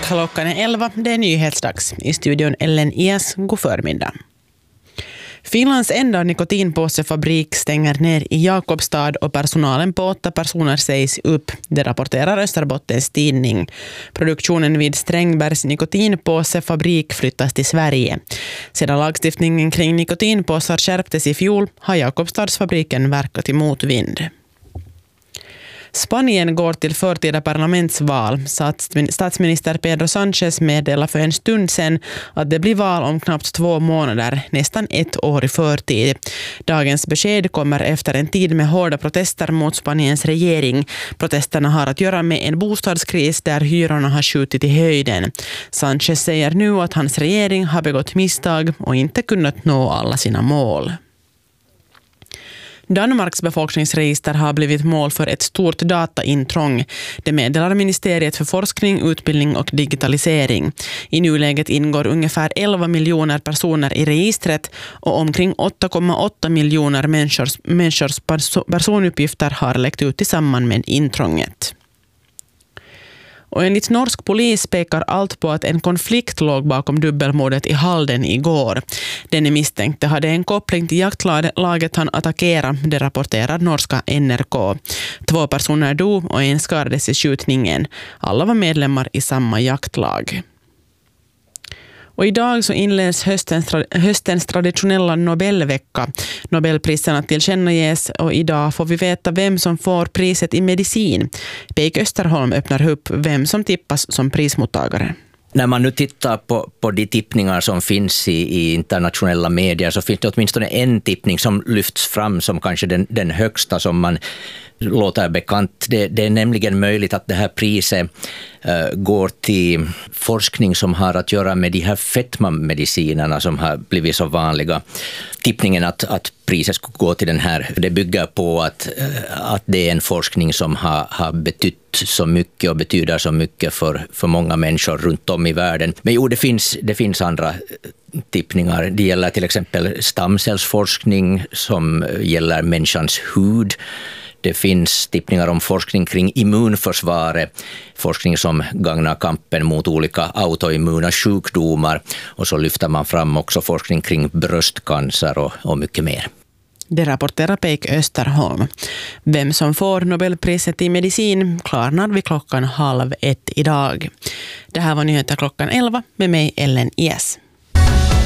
klockan är 11, det är nyhetsdags. I studion Ellen Ias, god förmiddag. Finlands enda nikotinpåsefabrik stänger ner i Jakobstad och personalen på 8 personer sägs upp. Det rapporterar Österbottens tidning. Produktionen vid Strängbergs nikotinpåsefabrik flyttas till Sverige. Sedan lagstiftningen kring nikotinpåsar skärptes i fjol har Jakobstadsfabriken verkat i motvind. Spanien går till förtida parlamentsval. Statsminister Pedro Sánchez meddelade för en stund sedan att det blir val om knappt 2 månader, nästan 1 år i förtid. Dagens besked kommer efter en tid med hårda protester mot Spaniens regering. Protesterna har att göra med en bostadskris där hyrorna har skjutit i höjden. Sánchez säger nu att hans regering har begått misstag och inte kunnat nå alla sina mål. Danmarks befolkningsregister har blivit mål för ett stort dataintrång. Det meddelar Ministeriet för forskning, utbildning och digitalisering. I nuläget ingår ungefär 11 miljoner personer i registret och omkring 8,8 miljoner människors personuppgifter har läckt ut i samband med intrånget. Och enligt norsk polis pekar allt på att en konflikt låg bakom dubbelmordet i Halden igår. Den misstänkte hade en koppling till jaktlaget han attackerade, det rapporterar norska NRK. 2 personer dog och en skadades i skjutningen. Alla var medlemmar i samma jaktlag. Och idag så inleds höstens traditionella Nobelvecka. Nobelpriserna tillkännages och idag får vi veta vem som får priset i medicin. Peik Österholm öppnar upp vem som tippas som prismottagare. När man nu tittar på de tippningar som finns i internationella medier så finns det åtminstone en tippning som lyfts fram som kanske den högsta som man låter bekant. Det är nämligen möjligt att det här priset går till forskning som har att göra med de här fetmamedicinerna som har blivit så vanliga. Tippningen att priset skulle gå till den här, det bygger på att det är en forskning som har betytt så mycket och betyder så mycket för många människor runt om i världen. Men jo, det finns andra tippningar. Det gäller till exempel stamcellsforskning som gäller människans hud. Det finns tippningar om forskning kring immunförsvaret, forskning som gagnar kampen mot olika autoimmuna sjukdomar, och så lyfter man fram också forskning kring bröstcancer och mycket mer. Det rapporterar Peik Österholm. Vem som får Nobelpriset i medicin klarnar vid 12:30 idag. Det här var nyheter 11 med mig Ellen Ias.